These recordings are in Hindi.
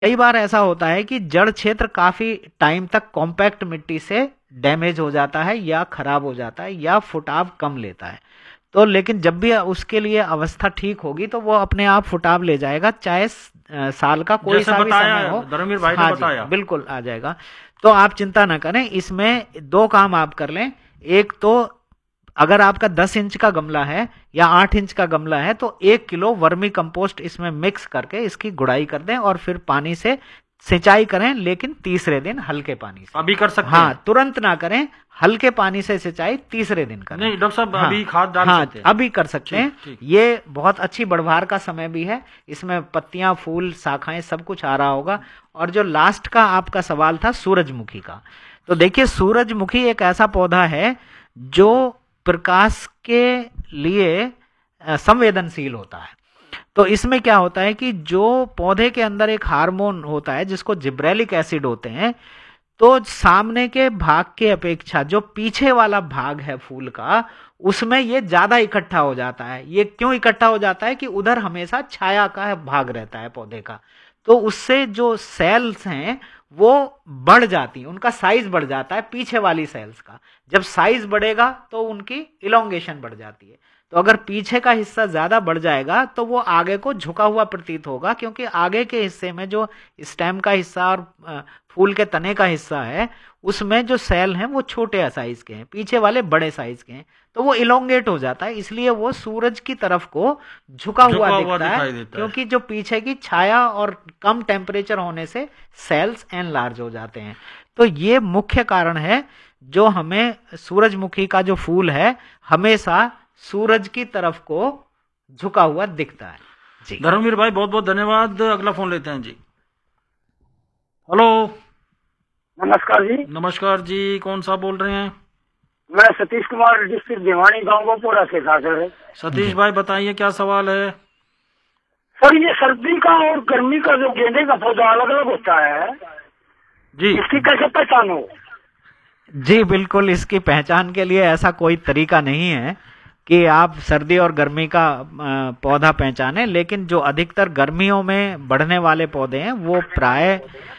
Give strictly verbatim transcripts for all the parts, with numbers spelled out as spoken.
कई बार ऐसा होता है कि जड़ क्षेत्र काफी टाइम तक कॉम्पैक्ट मिट्टी से डैमेज हो जाता है या खराब हो जाता है या फुटाव कम लेता है। तो लेकिन जब भी उसके लिए अवस्था ठीक होगी तो वो अपने आप फुटाव ले जाएगा, चाहे साल का कोई सा भी समय हो। धर्मवीर भाई हाँ ने जी, बताया। बिल्कुल आ जाएगा। तो आप चिंता ना करें, इसमें दो काम आप कर लें। एक तो अगर आपका दस इंच का गमला है या आठ इंच का गमला है तो एक किलो वर्मी कंपोस्ट इसमें मिक्स करके इसकी गुड़ाई कर दें और फिर पानी से सिंचाई करें, लेकिन तीसरे दिन हल्के पानी से। अभी कर सकते हाँ, हैं? तुरंत ना करें, हल्के पानी से सिंचाई तीसरे दिन करें। नहीं डॉक्टर साहब, हाँ, अभी खाद डाल हाँ, सकते हैं? अभी कर सकते हैं। ठीक, ठीक। ये बहुत अच्छी बढ़वार का समय भी है, इसमें पत्तियां, फूल, शाखाएं सब कुछ आ रहा होगा। और जो लास्ट का आपका सवाल था सूरजमुखी का, तो देखिए सूरजमुखी एक ऐसा पौधा है जो प्रकाश के लिए संवेदनशील होता है। तो इसमें क्या होता है कि जो पौधे के अंदर एक हार्मोन होता है जिसको जिब्रेलिक एसिड होते हैं, तो सामने के भाग के अपेक्षा जो पीछे वाला भाग है फूल का, उसमें ये ज्यादा इकट्ठा हो जाता है। ये क्यों इकट्ठा हो जाता है कि उधर हमेशा छाया का भाग रहता है पौधे का, तो उससे जो सेल्स हैं वो बढ़ जाती हैं, उनका साइज बढ़ जाता है पीछे वाली सेल्स का। जब साइज बढ़ेगा तो उनकी इलोंगेशन बढ़ जाती है। तो अगर पीछे का हिस्सा ज्यादा बढ़ जाएगा तो वो आगे को झुका हुआ प्रतीत होगा, क्योंकि आगे के हिस्से में जो स्टेम का हिस्सा और फूल के तने का हिस्सा है उसमें जो सेल हैं वो छोटे साइज के हैं, पीछे वाले बड़े साइज के हैं, तो वो इलोंगेट हो जाता है। इसलिए वो सूरज की तरफ को झुका हुआ दिखता है, क्योंकि जो पीछे की छाया और कम टेम्परेचर होने से सेल्स एनलार्ज हो जाते हैं। तो ये मुख्य कारण है जो हमें सूरजमुखी का जो फूल है हमेशा सूरज की तरफ को झुका हुआ दिखता है। जी धर्मवीर भाई बहुत बहुत धन्यवाद। अगला फोन लेते हैं जी। हेलो, नमस्कार जी। नमस्कार जी, कौन सा बोल रहे हैं? मैं सतीश कुमार, डिस्ट्रिक्ट भिवानी, गांव गोपोरा से था सर। सतीश भाई बताइए क्या सवाल है? सर ये सर्दी का और गर्मी का जो गेंदे का पौधा अलग अलग होता है जी, इसकी कैसे पहचान हो? जी बिल्कुल, इसकी पहचान के लिए ऐसा कोई तरीका नहीं है कि आप सर्दी और गर्मी का पौधा पहचानें, लेकिन जो अधिकतर गर्मियों में बढ़ने वाले पौधे हैं वो प्राय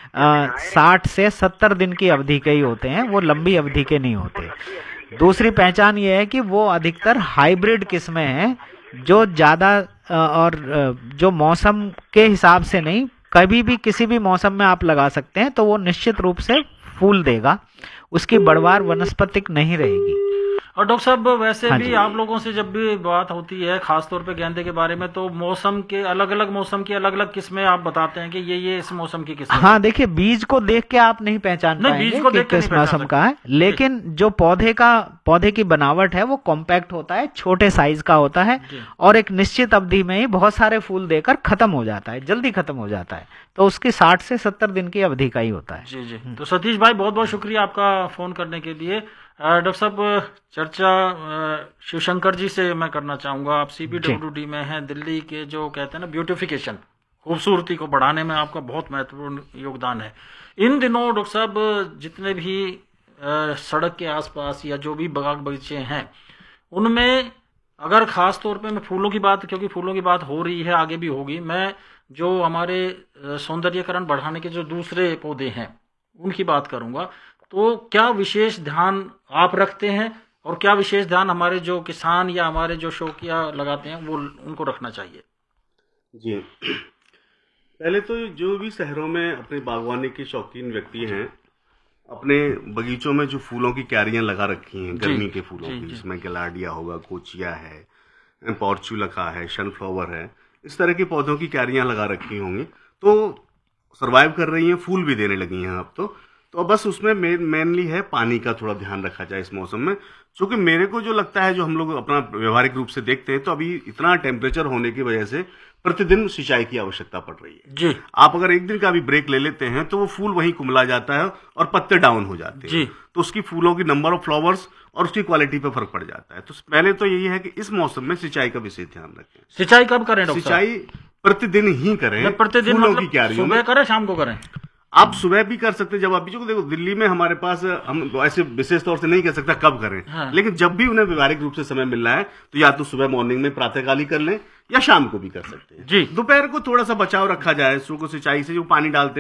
साठ से सत्तर दिन की अवधि के ही होते हैं, वो लंबी अवधि के नहीं होते। दूसरी पहचान ये है कि वो अधिकतर हाइब्रिड किस्में हैं जो ज़्यादा और जो मौसम के हिसाब से नहीं, कभी भी किसी भी मौसम में आप लगा सकते हैं, तो वो निश्चित रूप से फूल देगा, उसकी बढ़वार वनस्पतिक नहीं रहेगी। और डॉक्टर साहब वैसे हाँ भी आप लोगों से जब भी बात होती है खासतौर पे गेंदे के बारे में, तो मौसम के अलग अलग मौसम की अलग अलग किस्में आप बताते हैं कि ये ये इस मौसम की किस्में। हाँ देखिए, बीज को देख के आप नहीं पहचान नहीं, पाएंगे बीज को कि देख के किस नहीं मौसम का है, लेकिन जो पौधे का पौधे की बनावट है वो कॉम्पैक्ट होता है, छोटे साइज का होता है और एक निश्चित अवधि में ही बहुत सारे फूल देकर खत्म हो जाता है, जल्दी खत्म हो जाता है। तो उसकी साठ से सत्तर दिन की अवधि का ही होता है। जी जी। तो सतीश भाई बहुत बहुत शुक्रिया आपका फोन करने के लिए। डॉक्टर साहब चर्चा शिवशंकर जी से मैं करना चाहूंगा। आप सीबीडब्ल्यूडी में हैं, दिल्ली के जो कहते हैं ना ब्यूटिफिकेशन, खूबसूरती को बढ़ाने में आपका बहुत महत्वपूर्ण योगदान है। इन दिनों डॉक्टर साहब जितने भी सड़क के आसपास या जो भी बाग बगीचे हैं उनमें, अगर खास तौर पे मैं फूलों की बात, क्योंकि फूलों की बात हो रही है, आगे भी होगी, मैं जो हमारे सौंदर्यीकरण बढ़ाने के जो दूसरे पौधे हैं उनकी बात करूंगा। तो क्या विशेष ध्यान आप रखते हैं और क्या विशेष ध्यान हमारे जो किसान या हमारे जो शौकिया लगाते हैं वो उनको रखना चाहिए? जी, पहले तो जो भी शहरों में अपनी बागवानी के शौकीन व्यक्ति हैं, अपने बगीचों में जो फूलों की क्यारियां लगा रखी हैं, गर्मी के फूलों की, जिसमें गिलाडिया होगा, कोचिया है, पॉर्चुलका है, सनफ्लावर है, इस तरह के पौधों की क्यारियां लगा रखी होंगी, तो सर्वाइव कर रही हैं, फूल भी देने लगी हैं अब तो। तो बस उसमें मेनली है पानी का थोड़ा ध्यान रखा जाए इस मौसम में। क्योंकि मेरे को जो लगता है, जो हम लोग अपना व्यवहारिक रूप से देखते हैं, तो अभी इतना टेम्परेचर होने की वजह से प्रतिदिन सिंचाई की आवश्यकता पड़ रही है जी। आप अगर एक दिन का भी ब्रेक ले लेते हैं तो वो फूल वहीं कुमला जाता है और पत्ते डाउन हो जाते हैं, तो उसकी फूलों की नंबर ऑफ फ्लावर्स और उसकी क्वालिटी पे फर्क पड़ जाता है। तो पहले तो यही है कि इस मौसम में सिंचाई का विशेष ध्यान रखें। सिंचाई कब करें डॉक्टर? सिंचाई प्रतिदिन ही करें। प्रतिदिन फूलों मतलब की क्यारियों सुबह करें, शाम को करें? आप सुबह भी कर सकते हैं, जब आप बीजों को देखो दिल्ली में हमारे पास हम ऐसे विशेष तौर से नहीं कह सकता कब करें, हाँ। लेकिन जब भी उन्हें व्यवहारिक रूप से समय मिल रहा है तो या तो सुबह मॉर्निंग में प्रातःकाल ही कर लें या शाम को भी कर सकते हैं। जी। दोपहर को थोड़ा सा बचाव रखा जाए, सुबह को सिंचाई से जो पानी डालते